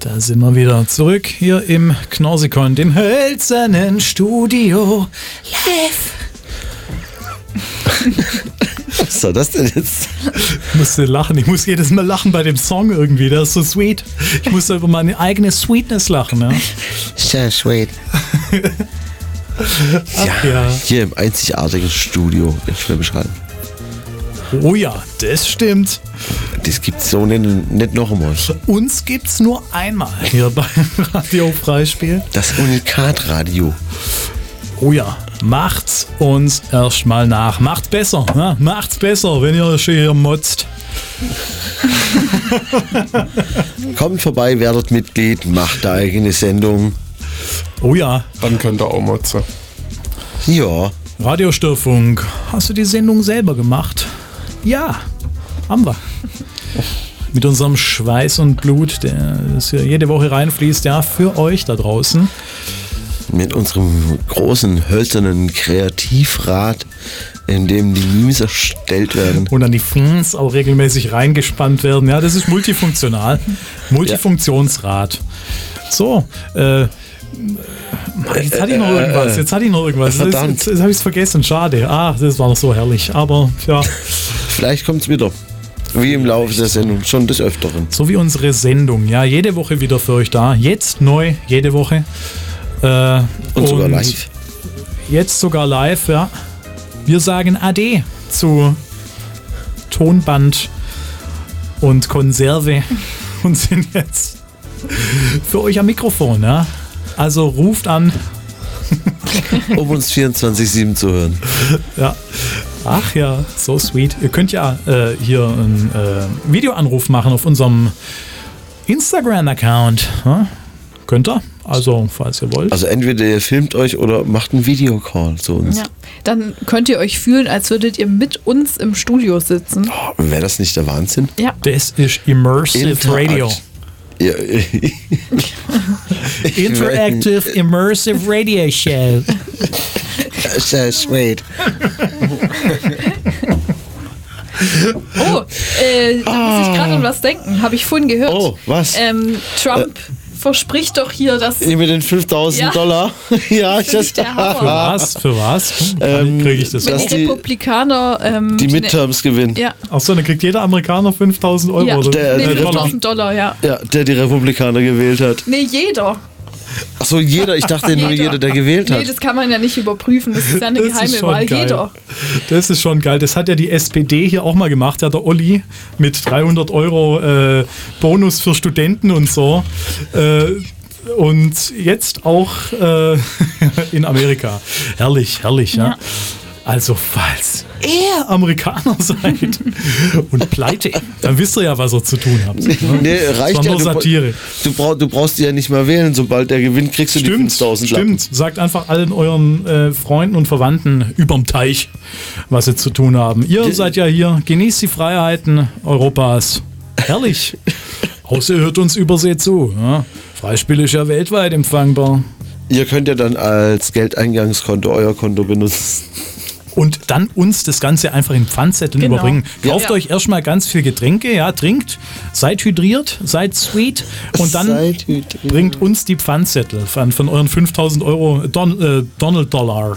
Da sind wir wieder zurück hier im Knorsikon, dem hölzernen Studio live. Was soll das denn jetzt? Ich musste lachen, ich muss jedes Mal lachen bei dem Song irgendwie, der ist so sweet. Ich musste über meine eigene Sweetness lachen. Ja? Sehr sweet. Ja, hier im einzigartigen Studio in Schwäbisch Hall. Oh ja, das stimmt. Das gibt's so nicht noch einmal. Uns gibt's nur einmal hier beim Radio Freispiel. Das Unikatradio. Oh ja, macht's uns erstmal nach. Macht's besser, ne? Macht's besser, wenn ihr schon hier motzt. Kommt vorbei, werdet Mitglied, macht eine eigene Sendung. Oh ja. Dann könnt ihr auch motzen. Ja. Radiostörfunk, hast du die Sendung selber gemacht? Ja, haben wir. Mit unserem Schweiß und Blut, der hier jede Woche reinfließt, ja, für euch da draußen. Mit unserem großen hölzernen Kreativrad, in dem die Memes erstellt werden. Und dann die Fins auch regelmäßig reingespannt werden. Ja, das ist multifunktional. Multifunktionsrad. So, jetzt hatte ich noch irgendwas. Jetzt habe ich es vergessen. Schade. Das war noch so herrlich. Aber ja. Vielleicht kommt es wieder. Wie im Laufe der Sendung. Schon des Öfteren. So wie unsere Sendung. Ja, jede Woche wieder für euch da. Jetzt neu, jede Woche. Und sogar live. Jetzt sogar live, ja. Wir sagen Ade zu Tonband und Konserve und sind jetzt für euch am Mikrofon, ja. Also ruft an. Um uns 24/7 zu hören. Ja. Ach ja, so sweet. Ihr könnt ja hier einen Videoanruf machen auf unserem Instagram-Account. Ja? Könnt ihr? Also, falls ihr wollt. Also entweder ihr filmt euch oder macht einen Videocall zu uns. Ja. Dann könnt ihr euch fühlen, als würdet ihr mit uns im Studio sitzen. Oh, wäre das nicht der Wahnsinn? Ja. Das ist Immersive Radio. Ja. Interactive Immersive Radio Show. Sehr sweet. Da muss ich gerade an was denken. Habe ich vorhin gehört. Oh, was? Trump verspricht doch hier, dass... Mit den $5.000? Ja, ich das... Der Hammer. Für was? Kriege ich das? Wenn die Republikaner... die Midterms gewinnen. Ja. Achso, dann kriegt jeder Amerikaner 5.000 Euro. Ja, oder? $5.000, ja. Ja, der die Republikaner gewählt hat. Nee, jeder. Achso, jeder. Ich dachte nur jeder, der gewählt hat. Nee, das kann man ja nicht überprüfen. Das ist ja eine Das geheime ist schon Wahl. geil. Jeder. Das ist schon geil. Das hat ja die SPD hier auch mal gemacht. Ja, der Olli mit 300 Euro Bonus für Studenten und so. Und jetzt auch in Amerika. Herrlich, ja. Also, falls ihr Amerikaner seid und pleite, dann wisst ihr ja, was ihr zu tun habt. Nee, reicht das war ja. nur Satire. Du brauchst die ja nicht mehr wählen. Sobald der gewinnt, kriegst du die 5.000 Lappen. Stimmt. Sagt einfach allen euren Freunden und Verwandten überm Teich, was sie zu tun haben. Ihr seid ja hier, genießt die Freiheiten Europas. Herrlich. Außer ihr hört uns Übersee zu. Ja. Freispiel ist ja weltweit empfangbar. Ihr könnt ja dann als Geldeingangskonto euer Konto benutzen. Und dann uns das Ganze einfach in Pfandzetteln überbringen. Kauft euch erstmal ganz viel Getränke, ja, trinkt, seid hydriert, seid sweet und dann bringt uns die Pfandzettel von euren 5.000 Euro Donald Dollar.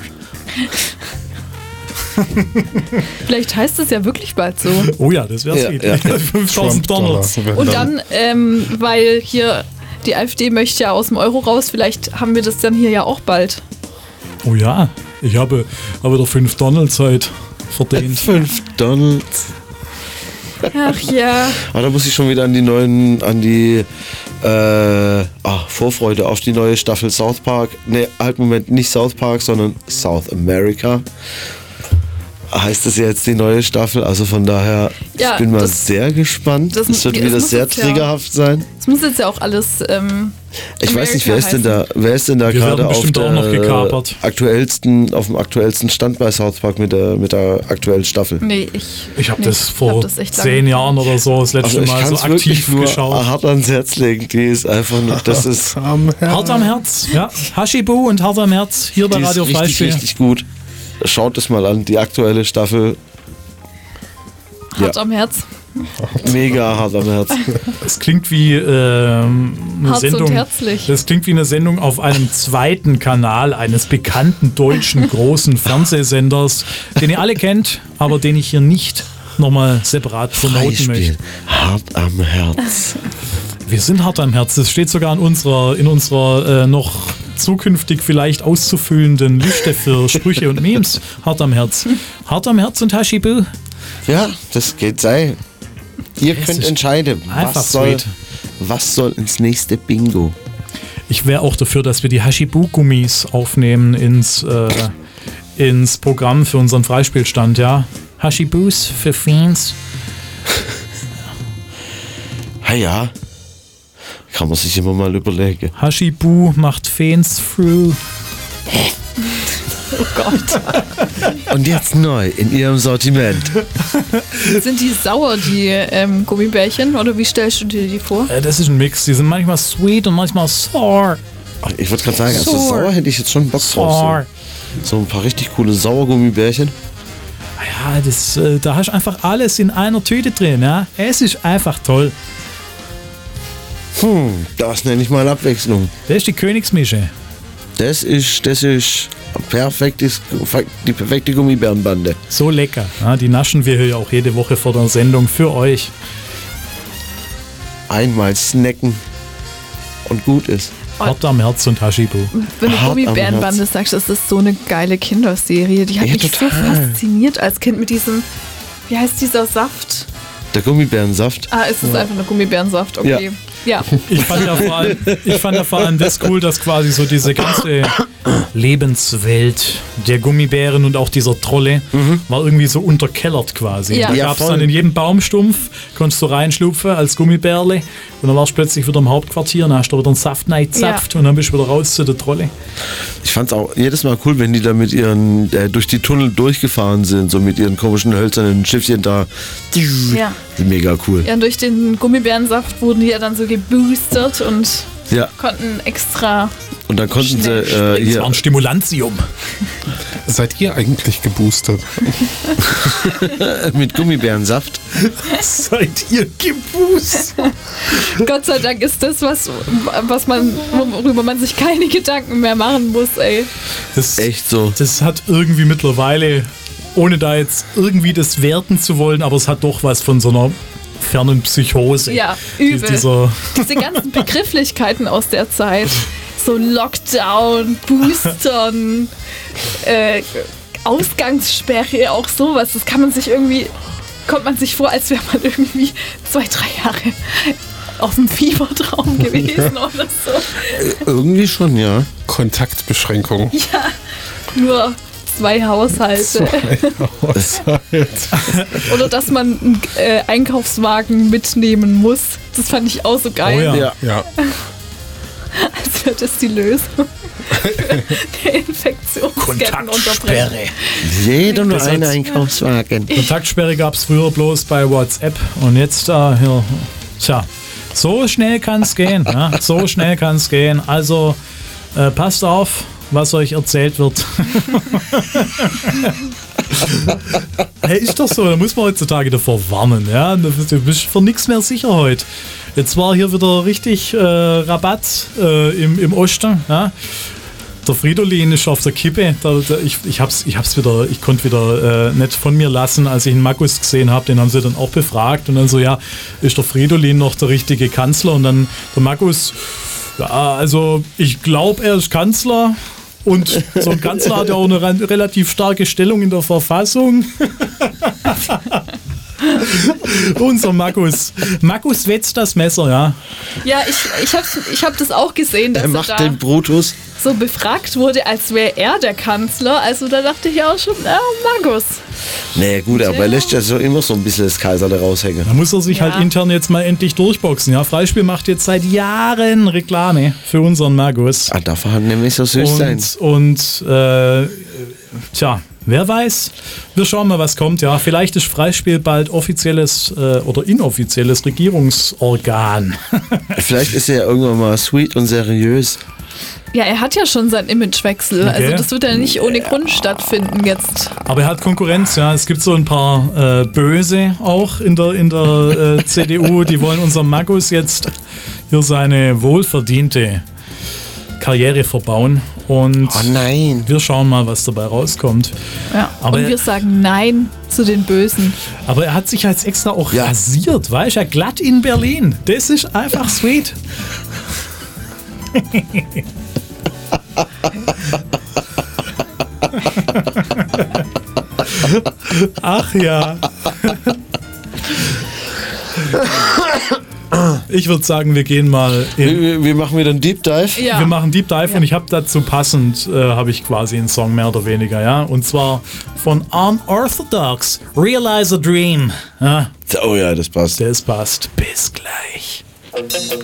Vielleicht heißt es ja wirklich bald so. Oh ja, das wäre sweet. 5.000 Dollars. Und dann, weil hier die AfD möchte ja aus dem Euro raus, vielleicht haben wir das dann hier ja auch bald. Oh ja, ich habe doch 5 Donalds heute verdient. 5 Donalds. Ach ja. Aber da muss ich schon wieder an die Vorfreude auf die neue Staffel South Park. Ne, halt Moment, nicht South Park, sondern South America. Heißt das jetzt die neue Staffel? Also von daher, ich bin mal sehr gespannt. Das wird wieder sehr triggerhaft sein. Es muss jetzt ja auch alles ich weiß nicht, wer ist denn da gerade auf dem aktuellsten Stand bei South Park mit der aktuellen Staffel? Nee, ich habe das vor 10 Jahren oder so das letzte Mal so aktiv geschaut. Hart ans Herz legen, die ist einfach nur, das ist hart am Herz, ja. Haschibu und hart am Herz hier bei Radio Freispiel. Richtig gut. Schaut es mal an, die aktuelle Staffel. Hart am Herz. Mega hart am Herz. Es klingt wie eine Sendung. Und herzlich. Das klingt wie eine Sendung auf einem zweiten Kanal eines bekannten deutschen großen Fernsehsenders, den ihr alle kennt, aber den ich hier nicht nochmal separat promoten möchte. Hart am Herz. Wir sind hart am Herz. Das steht sogar in unserer noch zukünftig vielleicht auszufüllenden Liste für Sprüche und Memes. Hart am Herz. Hart am Herz und Hashibu. Ja, das geht sein. Ihr könnt entscheiden, was soll ins nächste Bingo. Ich wäre auch dafür, dass wir die Hashibu-Gummis aufnehmen ins Programm für unseren Freispielstand, ja. Hashibus für Fans. Ja. Kann man sich immer mal überlegen. Hashibu macht Fans früh. Oh Gott. Und jetzt neu in ihrem Sortiment. Sind die sauer, die Gummibärchen? Oder wie stellst du dir die vor? Das ist ein Mix. Die sind manchmal sweet und manchmal sour. Ich würde gerade sagen, also sauer hätte ich jetzt schon Bock drauf. So ein paar richtig coole Sauergummibärchen. Ja, da hast du einfach alles in einer Tüte drin. Ja? Es ist einfach toll. Das nenne ich mal Abwechslung. Das ist die Königsmische. Das ist die perfekte Gummibärenbande. So lecker. Ja, die naschen wir hier auch jede Woche vor der Sendung für euch. Einmal snacken und gut ist. Hart am Herz und Hashibu. Wenn du Gummibärenbande sagst, das ist so eine geile Kinderserie. Die hat mich so fasziniert als Kind mit diesem, wie heißt dieser Saft? Der Gummibärensaft. Es ist einfach nur Gummibärensaft, okay. Ja. Ich fand ja vor allem das cool, dass quasi so diese ganze Lebenswelt der Gummibären und auch dieser Trolle war irgendwie so unterkellert quasi. Ja. Da gab es dann in jedem Baumstumpf, konntest du reinschlupfen als Gummibärle und dann warst du plötzlich wieder im Hauptquartier und dann hast du wieder einen Saft reingezapft und dann bist du wieder raus zu der Trolle. Ich fand es auch jedes Mal cool, wenn die da mit ihren durch die Tunnel durchgefahren sind, so mit ihren komischen hölzernen Schiffchen da. Ja. Mega cool. Ja, und durch den Gummibärensaft wurden die ja dann so geboostert und konnten extra. Und dann konnten sie das war ein Stimulantium. Seid ihr eigentlich geboostert? mit Gummibärensaft. Seid ihr geboostert? Gott sei Dank ist das worüber man sich keine Gedanken mehr machen muss, ey. Das ist echt so. Das hat irgendwie mittlerweile, ohne da jetzt irgendwie das werten zu wollen, aber es hat doch was von so einer fernen Psychose. Ja, übel. Diese ganzen Begrifflichkeiten aus der Zeit. So Lockdown, Boostern, Ausgangssperre, auch sowas. Das kommt man sich vor, als wäre man irgendwie 2-3 Jahre auf dem Fiebertraum gewesen oder so. Irgendwie schon, ja. Kontaktbeschränkung. Ja, nur 2 Haushalte. Oder dass man einen Einkaufswagen mitnehmen muss. Das fand ich auch so geil. Oh ja. Als wäre das die Lösung der Infektionsketten unterbrechen. Jeder nur ein Einkaufswagen. Kontaktsperre gab es früher bloß bei WhatsApp und jetzt hier. Tja, so schnell kann es gehen. Ja? So schnell kann es gehen. Also passt auf, was euch erzählt wird. Hey, ist doch so, da muss man heutzutage davor warnen. Ja? Du bist für nichts mehr sicher heute. Jetzt war hier wieder richtig Rabatt im Osten. Ja? Der Fridolin ist auf der Kippe. Ich konnte wieder nicht von mir lassen, als ich einen Markus gesehen habe. Den haben sie dann auch befragt. Und dann so, ja, ist der Fridolin noch der richtige Kanzler? Und dann der Markus, ja, also ich glaube, er ist Kanzler. Und so ein Kanzler hat ja auch eine relativ starke Stellung in der Verfassung. Unser Markus. Markus wetzt das Messer, ja. Ja, ich hab das auch gesehen, dass er macht den Brutus. So befragt wurde, als wäre er der Kanzler. Also da dachte ich auch schon, Markus. Naja gut, aber er lässt ja so immer so ein bisschen das Kaiserle raushängen. Da muss er sich halt intern jetzt mal endlich durchboxen. Ja, Freispiel macht jetzt seit Jahren Reklame für unseren Markus. Darf er halt nämlich so süß sein. Und tja, wer weiß. Wir schauen mal, was kommt. Ja, vielleicht ist Freispiel bald offizielles oder inoffizielles Regierungsorgan. Vielleicht ist er ja irgendwann mal sweet und seriös. Ja, er hat ja schon seinen Imagewechsel. Okay. Also das wird ja nicht ohne Grund stattfinden jetzt. Aber er hat Konkurrenz, ja. Es gibt so ein paar Böse auch in der CDU, die wollen unserem Magus jetzt hier seine wohlverdiente Karriere verbauen. Und wir schauen mal, was dabei rauskommt. Ja, aber und wir sagen Nein zu den Bösen. Aber er hat sich jetzt extra auch rasiert, weißt du? Glatt in Berlin. Das ist einfach sweet. Ach ja. Ich würde sagen, wir gehen mal in... Wie machen wir dann Deep Dive? Ja. Wir machen Deep Dive und ich habe dazu passend, habe ich quasi einen Song mehr oder weniger, ja. Und zwar von Unorthodox, Realize a Dream. Ja. Oh ja, das passt. Das passt. Bis gleich.